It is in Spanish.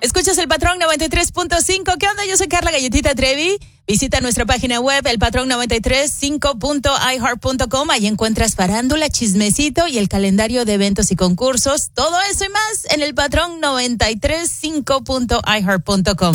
Escuchas El Patrón 93.5. ¿Qué onda? Yo soy Carla Galletita Trevi. Visita nuestra página web, elpatrón935.iheart.com. Ahí encuentras farándula, chismecito y el calendario de eventos y concursos. Todo eso y más en elpatrón935.iheart.com.